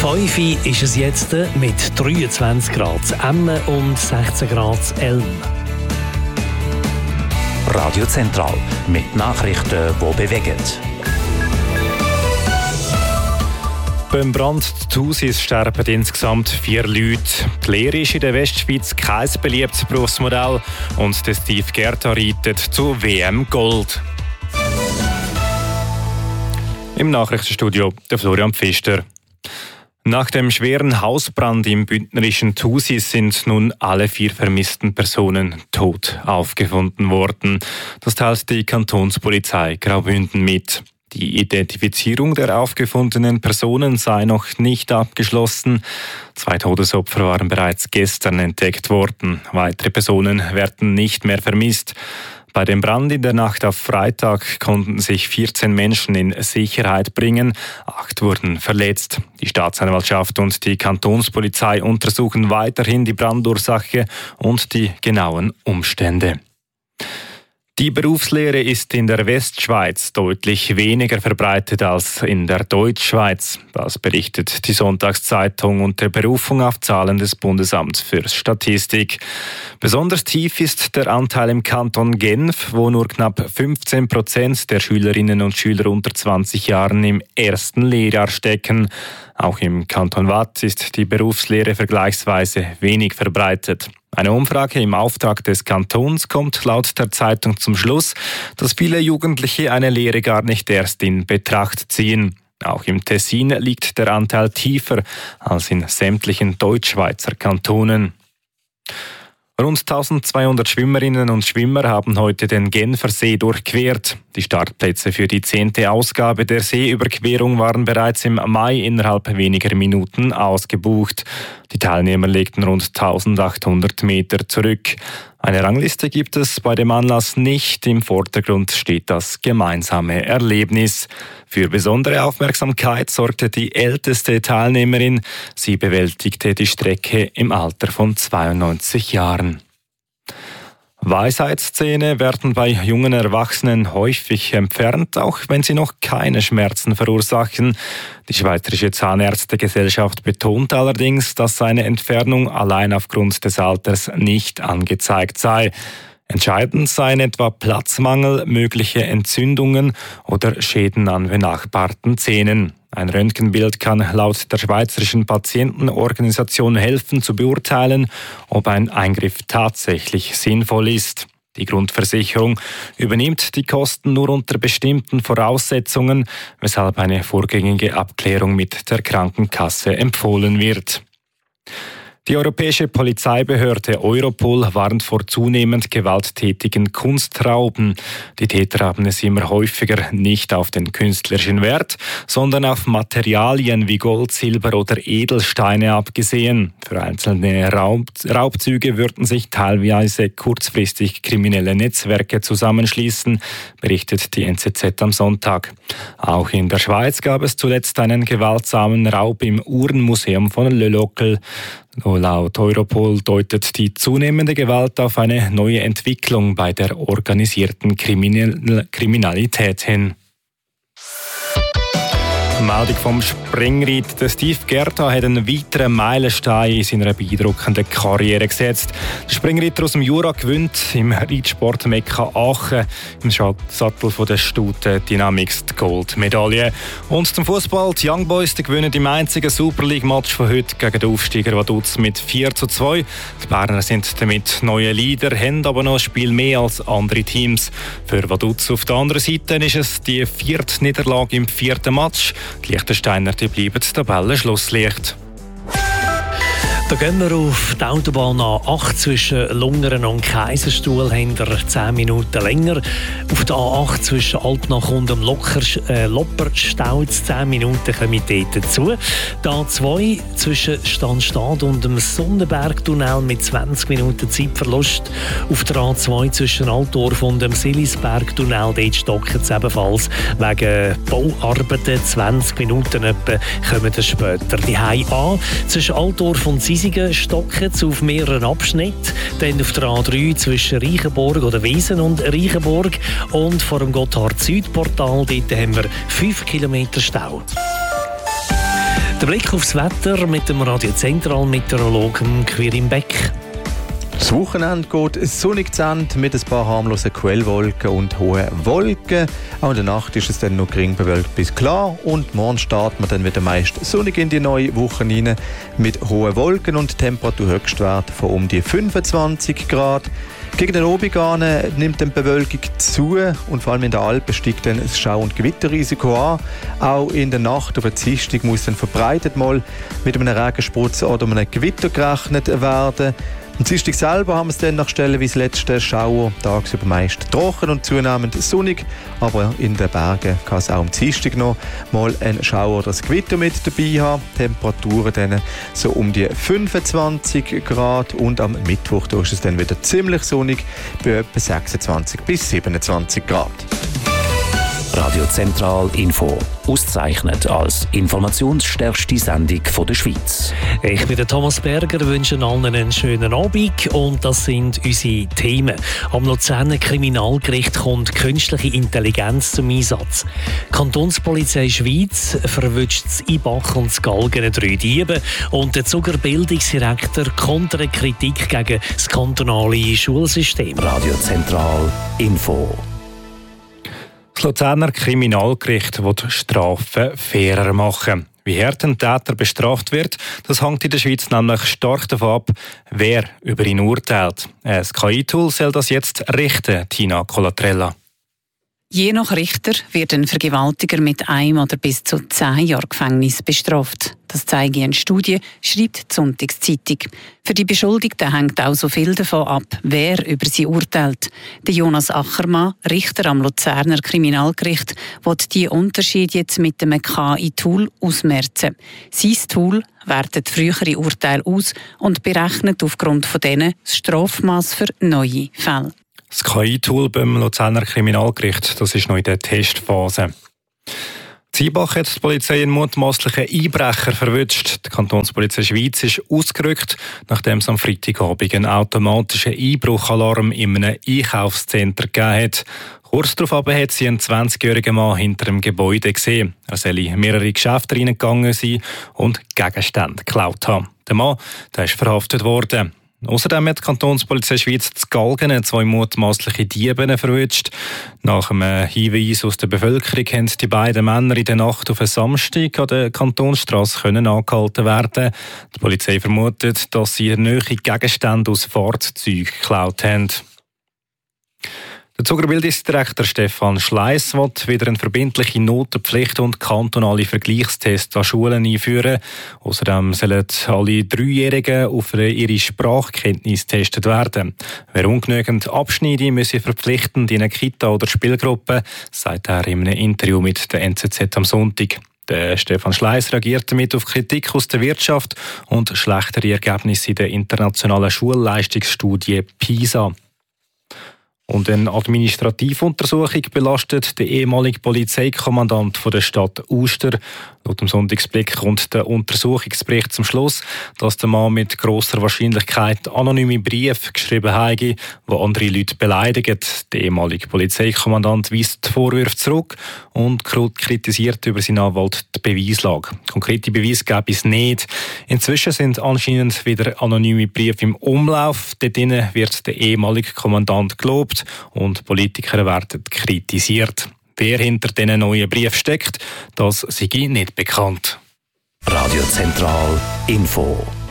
5 ist es jetzt mit 23 Grad Emmen und 16 Grad Elm. Radio Zentral mit Nachrichten, die bewegen. Beim Brand in Thusis sterben insgesamt 4 Leute. Die Lehre ist in der Westschweiz kein beliebtes Berufsmodell und der Steve Gerta reitet zu WM Gold. Im Nachrichtenstudio der Florian Pfister. Nach dem schweren Hausbrand im bündnerischen Thusis sind nun alle 4 vermissten Personen tot aufgefunden worden. Das teilt die Kantonspolizei Graubünden mit. Die Identifizierung der aufgefundenen Personen sei noch nicht abgeschlossen. 2 Todesopfer waren bereits gestern entdeckt worden. Weitere Personen werden nicht mehr vermisst. Bei dem Brand in der Nacht auf Freitag konnten sich 14 Menschen in Sicherheit bringen. 8 wurden verletzt. Die Staatsanwaltschaft und die Kantonspolizei untersuchen weiterhin die Brandursache und die genauen Umstände. Die Berufslehre ist in der Westschweiz deutlich weniger verbreitet als in der Deutschschweiz. Das berichtet die Sonntagszeitung unter Berufung auf Zahlen des Bundesamts für Statistik. Besonders tief ist der Anteil im Kanton Genf, wo nur knapp 15% der Schülerinnen und Schüler unter 20 Jahren im ersten Lehrjahr stecken. Auch im Kanton Waadt ist die Berufslehre vergleichsweise wenig verbreitet. Eine Umfrage im Auftrag des Kantons kommt laut der Zeitung zum Schluss, dass viele Jugendliche eine Lehre gar nicht erst in Betracht ziehen. Auch im Tessin liegt der Anteil tiefer als in sämtlichen Deutschschweizer Kantonen. Rund 1200 Schwimmerinnen und Schwimmer haben heute den Genfersee durchquert. Die Startplätze für die 10. Ausgabe der Seeüberquerung waren bereits im Mai innerhalb weniger Minuten ausgebucht. Die Teilnehmer legten rund 1800 Meter zurück. Eine Rangliste gibt es bei dem Anlass nicht. Im Vordergrund steht das gemeinsame Erlebnis. Für besondere Aufmerksamkeit sorgte die älteste Teilnehmerin. Sie bewältigte die Strecke im Alter von 92 Jahren. Weisheitszähne werden bei jungen Erwachsenen häufig entfernt, auch wenn sie noch keine Schmerzen verursachen. Die Schweizerische Zahnärztegesellschaft betont allerdings, dass eine Entfernung allein aufgrund des Alters nicht angezeigt sei. Entscheidend seien etwa Platzmangel, mögliche Entzündungen oder Schäden an benachbarten Zähnen. Ein Röntgenbild kann laut der Schweizerischen Patientenorganisation helfen zu beurteilen, ob ein Eingriff tatsächlich sinnvoll ist. Die Grundversicherung übernimmt die Kosten nur unter bestimmten Voraussetzungen, weshalb eine vorgängige Abklärung mit der Krankenkasse empfohlen wird. Die Europäische Polizeibehörde Europol warnt vor zunehmend gewalttätigen Kunstrauben. Die Täter haben es immer häufiger nicht auf den künstlerischen Wert, sondern auf Materialien wie Gold, Silber oder Edelsteine abgesehen. Für einzelne Raubzüge würden sich teilweise kurzfristig kriminelle Netzwerke zusammenschließen, berichtet die NZZ am Sonntag. Auch in der Schweiz gab es zuletzt einen gewaltsamen Raub im Uhrenmuseum von Le Locle. Laut Europol deutet die zunehmende Gewalt auf eine neue Entwicklung bei der organisierten Kriminalität hin. Meldung vom Springritt. Der Steve Gerta hat einen weiteren Meilenstein in seiner beeindruckenden Karriere gesetzt. Der Springritter aus dem Jura gewinnt im Reitsport-Mekka Aachen im Sattel von der Stute Dynamics die Goldmedaille. Und zum Fußball, die Young Boys gewinnen im einzigen Super League-Match von heute gegen den Aufsteiger Vaduz mit 4:2. Die Berner sind damit neue Leader, haben aber noch ein Spiel mehr als andere Teams. Für Vaduz auf der anderen Seite ist es die 4. Niederlage im 4. Match. Die Liechtensteiner bleiben Tabellenschlusslicht. Da gehen wir auf die Autobahn A8 zwischen Lungern und Kaiserstuhl, haben wir 10 Minuten länger. Auf der A8 zwischen Altnach und dem Lopperstau 10 Minuten kommen dort dazu. Die A2 zwischen Stanstad und dem Sonnenbergtunnel mit 20 Minuten Zeitverlust. Auf der A2 zwischen Altdorf und dem Silisbergtunnel, dort stocken es ebenfalls wegen Bauarbeiten 20 Minuten etwa, kommen das später. Die A zwischen Altdorf und Sisigen stocken auf mehreren Abschnitten. Dann auf der A3 zwischen Reichenborg oder Wiesen und Reichenborg und vor dem Gotthard-Südportal, dort haben wir 5 Kilometer Stau. Der Blick aufs Wetter mit dem Radio Zentral Meteorologen Quirin Beck. Das Wochenende geht sonnig zu Ende mit ein paar harmlosen Quellwolken und hohen Wolken. Auch in der Nacht ist es dann noch gering bewölkt bis klar und morgen starten wir dann wieder meist sonnig in die neue Woche rein mit hohen Wolken und Temperaturhöchstwert von um die 25 Grad. Gegen den Obergane nimmt die Bewölkung zu und vor allem in den Alpen steigt dann das Schau- und Gewitterrisiko an. Auch in der Nacht auf der Dienstag muss dann verbreitet mal mit einem Regensprutz oder einem Gewitter gerechnet werden. Am Dienstag selber haben wir es dann nach Stellen wie das letzte Schauer tagsüber meist trocken und zunehmend sonnig, aber in den Bergen kann es auch am Dienstag noch mal ein Schauer oder ein Gewitter mit dabei haben. Temperaturen dann so um die 25 Grad und am Mittwoch ist es dann wieder ziemlich sonnig bei etwa 26 bis 27 Grad. Radio Zentral Info, ausgezeichnet als informationsstärkste Sendung der Schweiz. Ich bin der Thomas Berger, wünsche allen einen schönen Abend und das sind unsere Themen. Am Luzerner Kriminalgericht kommt künstliche Intelligenz zum Einsatz. Die Kantonspolizei Schweiz verwünscht das Ibach und das Galgen 3 Diebe und der Zuger Bildungsdirektor kontert Kritik gegen das kantonale Schulsystem. Radio Zentral Info. Das Luzerner Kriminalgericht will Strafen fairer machen. Wie hart ein Täter bestraft wird, das hängt in der Schweiz nämlich stark davon ab, wer über ihn urteilt. Ein KI-Tool soll das jetzt richten, Tina Colatrella. Je nach Richter wird ein Vergewaltiger mit 1 oder bis zu 10 Jahren Gefängnis bestraft. Das zeige eine Studie, schreibt die Sonntagszeitung. Für die Beschuldigten hängt auch so viel davon ab, wer über sie urteilt. Der Jonas Achermann, Richter am Luzerner Kriminalgericht, will die Unterschiede jetzt mit dem KI-Tool ausmerzen. Sein Tool wertet frühere Urteile aus und berechnet aufgrund von denen das Strafmaß für neue Fälle. Das KI-Tool beim Luzerner Kriminalgericht, das ist noch in der Testphase. In Ibach hat die Polizei einen mutmaßlichen Einbrecher verwünscht. Die Kantonspolizei Schweiz ist ausgerückt, nachdem es am Freitagabend einen automatischen Einbruchalarm in einem Einkaufscenter gegeben hat. Kurz darauf hat sie einen 20-jährigen Mann hinter dem Gebäude gesehen. Er soll in mehrere Geschäfte reingegangen sein und Gegenstände geklaut haben. Der Mann, der ist verhaftet worden. Außerdem hat die Kantonspolizei Schweiz zu Galgen 2 mutmaßliche Diebe verwünscht. Nach einem Hinweis aus der Bevölkerung haben die beiden Männer in der Nacht auf einen Samstag an der Kantonsstrasse angehalten werden. Die Polizei vermutet, dass sie neue Gegenstände aus Fahrzeugen geklaut haben. Der Zuger Bildungsdirektor Stefan Schleiss will wieder eine verbindliche Notenpflicht und kantonale Vergleichstests an Schulen einführen. Außerdem sollen alle 3-Jährigen auf ihre Sprachkenntnis getestet werden. Wer ungenügend abschneide, müsse verpflichtend in eine Kita oder Spielgruppe, sagt er in einem Interview mit der NZZ am Sonntag. Der Stefan Schleiss reagiert damit auf Kritik aus der Wirtschaft und schlechtere Ergebnisse in der internationalen Schulleistungsstudie PISA. Und eine Administrativuntersuchung belastet der ehemalige Polizeikommandant der Stadt Uster. Laut dem Sonntagsblick kommt der Untersuchungsbericht zum Schluss, dass der Mann mit grosser Wahrscheinlichkeit anonyme Briefe geschrieben habe, die andere Leute beleidigen. Der ehemalige Polizeikommandant weist die Vorwürfe zurück und kritisiert über seinen Anwalt die Beweislage. Konkrete Beweise gäbe es nicht. Inzwischen sind anscheinend wieder anonyme Briefe im Umlauf. Dort wird der ehemalige Kommandant gelobt und Politiker werden kritisiert. Wer hinter diesen neuen Brief steckt, das sei nicht bekannt. Radio Zentral Info.